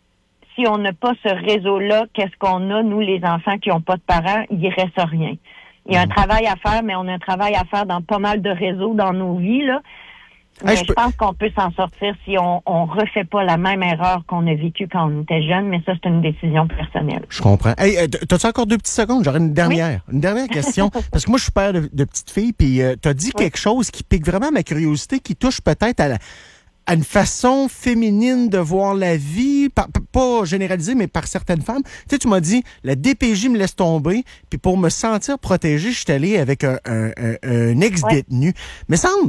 si on n'a pas ce réseau-là, qu'est-ce qu'on a, nous, les enfants qui n'ont pas de parents? Il reste rien. Il y a un travail à faire, mais on a un travail à faire dans pas mal de réseaux dans nos vies, là. Mais Hey, je, je peux- pense qu'on peut s'en sortir si on on refait pas la même erreur qu'on a vécue quand on était jeune, mais ça, c'est une décision personnelle. Je comprends. Hey, euh, t'as-tu encore deux petites secondes? J'aurais une dernière. Une dernière question. Parce que moi, je suis père de, de petite fille, puis euh, t'as dit quelque chose qui pique vraiment ma curiosité, qui touche peut-être à, la- à une façon féminine de voir la vie, pas, pas généralisée, mais par certaines femmes. Tu sais, tu m'as dit, la D P J me laisse tomber, puis pour me sentir protégée, je suis allé avec un, un, un, un ex-détenu. Mais semble,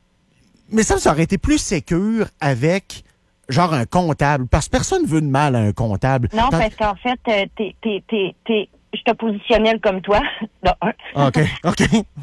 mais ça, ça aurait été plus sécure avec genre un comptable, parce que personne veut de mal à un comptable. Non, Tant- parce qu'en fait, euh, t'es, t'es, t'es, t'es, je te positionnelle comme toi, de un. OK, OK.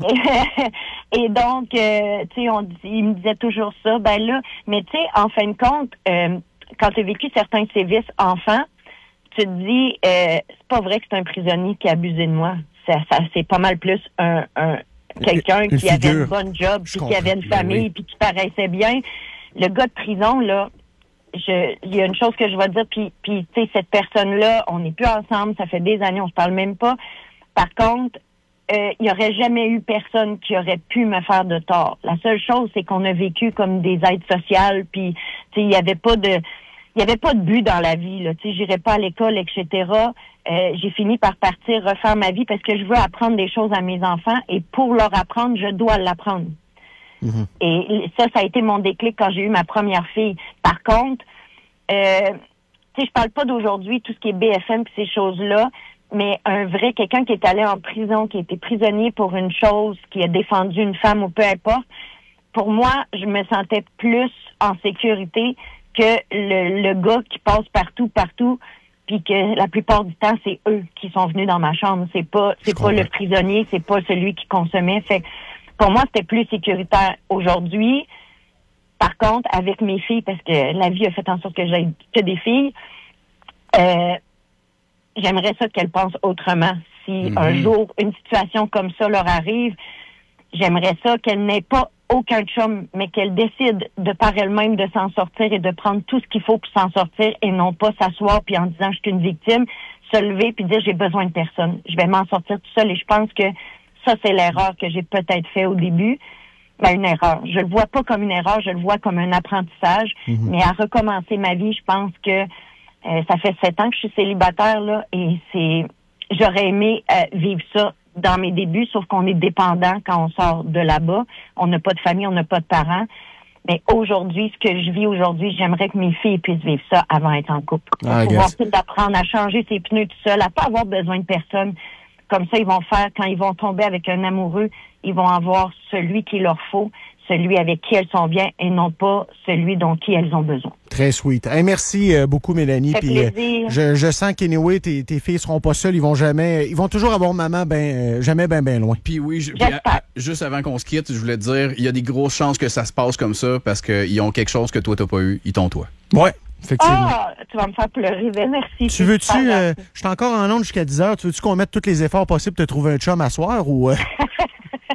Et donc, euh, tu sais, on dit- il me disait toujours ça. Ben là, mais tu sais, en fin de compte, euh, quand tu as vécu certains sévices enfants, tu te dis, euh, c'est pas vrai que c'est un prisonnier qui a abusé de moi. Ça, ça, c'est pas mal plus un, un quelqu'un Une qui avait figure. une bonne job, Je puis qui comprends. avait une Ben famille, oui. puis qui paraissait bien. Le gars de prison, là, je, il y a une chose que je vais dire, puis, puis tu sais, cette personne-là, on n'est plus ensemble, ça fait des années, on se parle même pas. Par contre, euh, il y aurait jamais eu personne qui aurait pu me faire de tort. La seule chose, c'est qu'on a vécu comme des aides sociales, puis tu sais, il y avait pas de, il y avait pas de but dans la vie, là. Tu sais, j'irais pas à l'école, et cetera. Euh, j'ai fini par partir refaire ma vie parce que je veux apprendre des choses à mes enfants et pour leur apprendre, je dois l'apprendre. Mhm. Et ça, ça a été mon déclic quand j'ai eu ma première fille. Par contre, euh, tu sais, je parle pas d'aujourd'hui, tout ce qui est B F M et ces choses-là, mais un vrai, quelqu'un qui est allé en prison, qui a été prisonnier pour une chose, qui a défendu une femme ou peu importe, pour moi, je me sentais plus en sécurité que le, le gars qui passe partout, partout, puis que la plupart du temps, c'est eux qui sont venus dans ma chambre. C'est pas, c'est pas le prisonnier, c'est pas celui qui consommait. Fait que pour moi, c'était plus sécuritaire aujourd'hui. Par contre, avec mes filles, parce que la vie a fait en sorte que j'ai que des filles, euh, j'aimerais ça qu'elles pensent autrement. Si Mm-hmm. un jour une situation comme ça leur arrive, j'aimerais ça qu'elles n'aient pas aucun chum, mais qu'elles décident de par elles-mêmes de s'en sortir et de prendre tout ce qu'il faut pour s'en sortir et non pas s'asseoir puis en disant je suis une victime, se lever puis dire j'ai besoin de personne. Je vais m'en sortir tout seul et je pense que ça, c'est l'erreur que j'ai peut-être fait au début. Ben, une erreur. Je le vois pas comme une erreur, je le vois comme un apprentissage. Mm-hmm. Mais à recommencer ma vie, je pense que euh, ça fait sept ans que je suis célibataire, là, et c'est j'aurais aimé euh, vivre ça dans mes débuts, sauf qu'on est dépendant quand on sort de là-bas. On n'a pas de famille, on n'a pas de parents. Mais aujourd'hui, ce que je vis aujourd'hui, j'aimerais que mes filles puissent vivre ça avant d'être en couple. Pour Ah, pouvoir yes. tout apprendre à changer ses pneus tout seul, à pas avoir besoin de personne. Comme ça, ils vont faire, quand ils vont tomber avec un amoureux, ils vont avoir celui qu'il leur faut, celui avec qui elles sont bien et non pas celui dont qui elles ont besoin. Très sweet. Hey, merci euh, beaucoup, Mélanie. Ça fait Puis, euh, plaisir. je, je sens qu'anyway, tes, tes filles seront pas seules. Ils vont jamais, ils vont toujours avoir maman ben, euh, jamais ben, ben loin. Puis oui, je- puis J'espère. à- à- juste avant qu'on se quitte, je voulais te dire, il y a des grosses chances que ça se passe comme ça parce qu'ils ont quelque chose que toi, t'as pas eu. Ils t'ont toi. Ouais, effectivement. Ah, tu vas me faire pleurer. Ben, merci. Tu c'est veux-tu, super euh, gentil. je suis encore en onde jusqu'à dix heures, tu veux-tu qu'on mette tous les efforts possibles pour te trouver un chum à soir ou... euh? Je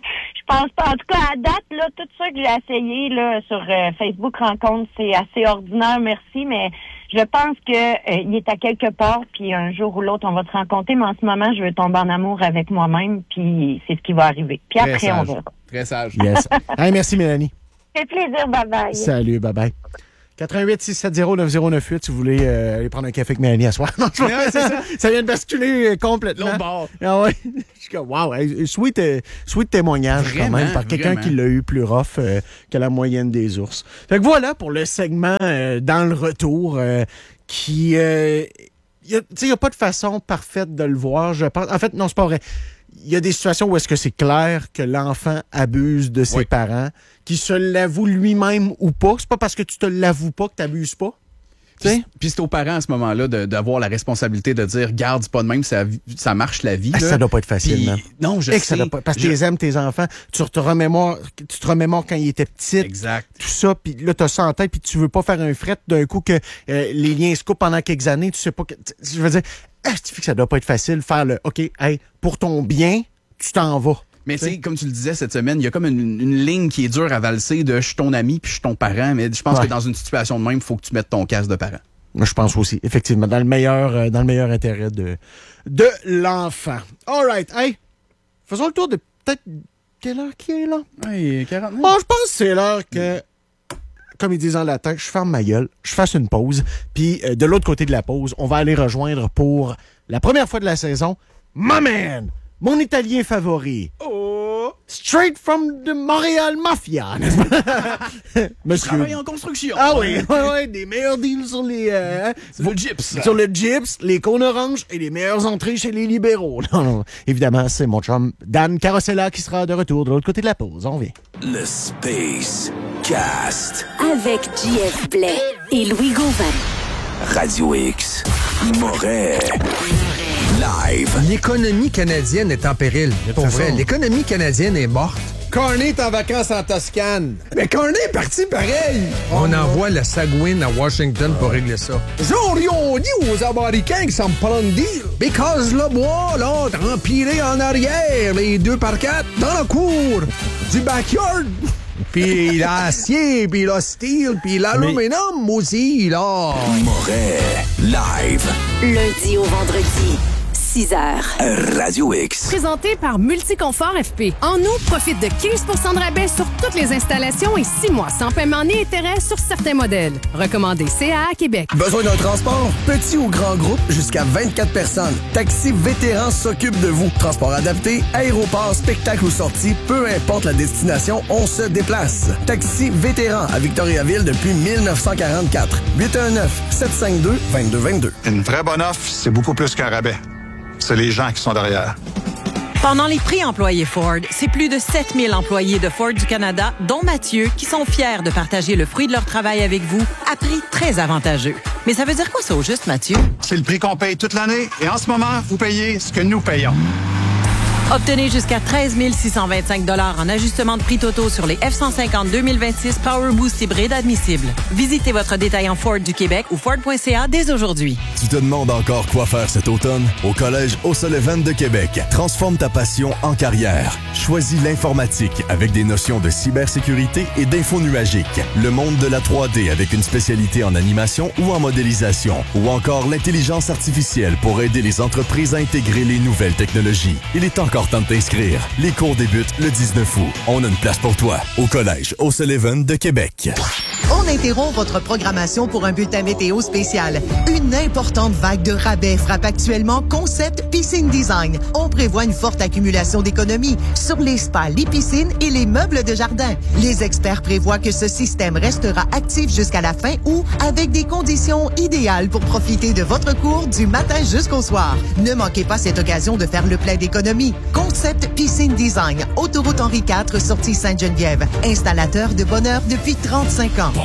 pense pas. En tout cas, à date, là, tout ça que j'ai essayé là sur euh, Facebook Rencontre, c'est assez ordinaire, merci, mais je pense que euh, il est à quelque part, puis un jour ou l'autre, on va se rencontrer, mais en ce moment, je veux tomber en amour avec moi-même, puis c'est ce qui va arriver. Puis Très après, sage. on verra. Très sage. Yes. Hey, merci, Mélanie. Ça fait plaisir, bye-bye. Salut, bye-bye. quatre un huit six sept zéro neuf zéro neuf huit si vous voulez euh, aller prendre un café avec Mélanie à soir. Non, je- Ouais, c'est ça. ça vient de basculer euh, complètement. L'autre bord. Ah ouais. Je suis comme, wow, hey, sweet, euh, sweet témoignage quand Vraiment, même par quelqu'un vraiment. qui l'a eu plus rough euh, que la moyenne des ours. Fait que voilà pour le segment euh, dans le retour euh, qui... Euh, y a- tu sais, il n'y a pas de façon parfaite de le voir, je pense. En fait, non, c'est pas vrai. Il y a des situations où est-ce que c'est clair que l'enfant abuse de ses Oui. parents, qui se l'avoue lui-même ou pas. C'est pas parce que tu te l'avoues pas que tu n'abuses pas. Tu sais? Puis, puis c'est aux parents à ce moment-là de- d'avoir la responsabilité de dire garde, c'est pas de même, ça, ça marche la vie. Ah, là. ça doit pas être facile, Puis, man. non, je Et sais. que ça doit pas- parce que Je- tu les aimes, tes enfants. Tu te remémores, tu te remémores quand ils étaient petits. Exact. Tout ça, puis là, t'as ça en tête, puis tu veux pas faire un fret d'un coup que euh, les liens se coupent pendant quelques années. Tu sais pas que... tu- Je veux dire, ah, je te dis que ça doit pas être facile faire le OK, hey, pour ton bien, tu t'en vas. Mais tu sais, comme tu le disais cette semaine, il y a comme une, une ligne qui est dure à valser de je suis ton ami puis je suis ton parent. Mais je pense Ouais. que dans une situation de même, il faut que tu mettes ton casque de parent. Moi, je pense aussi, effectivement, dans le meilleur, euh, dans le meilleur intérêt de, de l'enfant. All right, hey, faisons le tour de peut-être quelle heure qui est là? Oui, quarante minutes. Bon, je pense que c'est l'heure que, comme ils disent en latin, je ferme ma gueule, je fasse une pause, puis euh, de l'autre côté de la pause, on va aller rejoindre pour la première fois de la saison, my man, mon Italien favori. Oh! Straight from the Montréal Mafia, n'est-ce pas? Je Monsieur. travaille en construction. Ah oui, ouais, ouais, des meilleurs deals sur les... euh, Sur le gyps. sur le gyps, les cônes oranges et les meilleures entrées chez les libéraux. Non, non, évidemment, c'est mon chum Dan Carosella qui sera de retour de l'autre côté de la pause. On vient. Le Space Cast. Avec J F Blais et Louis Gauvin. Radio X. Moret. Live. L'économie canadienne est en péril. Pour vrai, l'économie canadienne est morte. Carney est en vacances en Toscane. Mais Carney est parti pareil. On envoie la Sagouine à Washington pour régler ça. Genre, ils ont dit aux Américains que ça me prend le deal. Because le bois, là, empilé en arrière, les deux par quatre, dans la cour du backyard. Puis l'acier, puis le steel, puis l'aluminium aussi, là. Moret. Live. Lundi au vendredi, six heures. Radio X. Présenté par Multiconfort F P. En août, profite de quinze pour cent de rabais sur toutes les installations et six mois sans paiement ni intérêt sur certains modèles. Recommandé C A A Québec. Besoin d'un transport? Petit ou grand groupe, jusqu'à vingt-quatre personnes. Taxi Vétéran s'occupe de vous. Transport adapté, aéroport, spectacle ou sortie, peu importe la destination, on se déplace. Taxi Vétéran à Victoriaville depuis mille neuf cent quarante-quatre. huit un neuf, sept cinq deux, deux deux deux deux. Une vraie bonne offre, c'est beaucoup plus qu'un rabais. C'est les gens qui sont derrière. Pendant les prix employés Ford, c'est plus de sept mille employés de Ford du Canada, dont Mathieu, qui sont fiers de partager le fruit de leur travail avec vous à prix très avantageux. Mais ça veut dire quoi ça au juste, Mathieu? C'est le prix qu'on paye toute l'année et en ce moment, vous payez ce que nous payons. Obtenez jusqu'à treize mille six cent vingt-cinq dollars en ajustement de prix totaux sur les F cent cinquante deux mille vingt-six Power Boost hybride admissibles. Visitez votre détaillant Ford du Québec ou Ford point C A dès aujourd'hui. Tu te demandes encore quoi faire cet automne? Au Collège O'Sullivan de Québec, transforme ta passion en carrière. Choisis l'informatique avec des notions de cybersécurité et d'info nuagique. Le monde de la trois D avec une spécialité en animation ou en modélisation. Ou encore l'intelligence artificielle pour aider les entreprises à intégrer les nouvelles technologies. Il est encore temps de t'inscrire. Les cours débutent le dix-neuf août. On a une place pour toi au Collège O'Sullivan de Québec. On interrompt votre programmation pour un bulletin météo spécial. Une importante vague de rabais frappe actuellement Concept Piscine Design. On prévoit une forte accumulation d'économies sur les spas, les piscines et les meubles de jardin. Les experts prévoient que ce système restera actif jusqu'à la fin août avec des conditions idéales pour profiter de votre cours du matin jusqu'au soir. Ne manquez pas cette occasion de faire le plein d'économies. Concept Piscine Design, autoroute Henri quatre, sortie Sainte-Geneviève. Installateur de bonheur depuis trente-cinq ans.